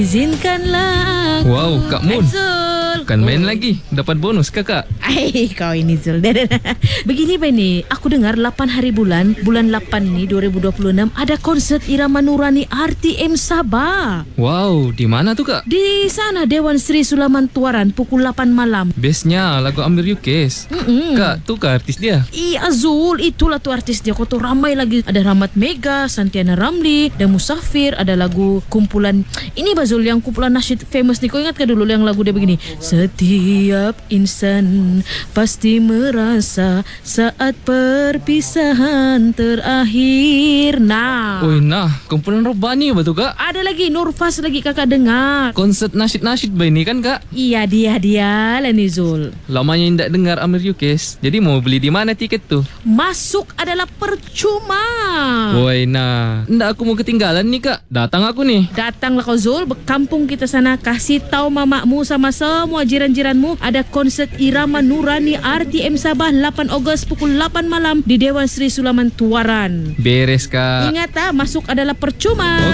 Izinkanlah aku. Wow, Kak Mun. Zul. Kan main lagi. Dapat bonus kakak. Kau ini Zul. Begini Bani, aku dengar 8 hari bulan 8 ni 2026 ada konsert irama Nurani RTM Sabah. Wow, di mana tuh kak? Di sana Dewan Sri Sulaman Tuaran pukul 8 malam. Bestnya lagu Amir Yukes. Kak, tuh kak artis dia. Iya Zul, itulah tuh artis dia. Kau tuh ramai lagi. Ada Rahmat Mega, Santiana Ramli, dan Musafir. Ada lagu kumpulan ini Bazul, yang kumpulan nasyid famous nih. Kau ingat ke dulu yang lagu dia begini? Setiap insan pasti merasa saat perpisahan terakhir. Nah, Oi, nah, kumpulan Robani apa tuh kak? ada lagi Nurfas lagi kakak dengar. Konsert nasyid-nasyid ba ini kan kak? Iya dia lah nih Zul. Lamanya tidak dengar Amir Yukes. Jadi mau beli di mana tiket tuh? Masuk adalah percuma. Woi, nah, ndak aku mau ketinggalan nih kak. Datang aku nih. Datanglah kau Zul, kampung kita sana, kasih tahu mamamu sama semua jiran-jiranmu ada konsert irama Nurani RTM Sabah 8 Ogos pukul 8 malam di Dewan Sri Sulaman Tuaran. Beres kak. Ingat masuk adalah percuma.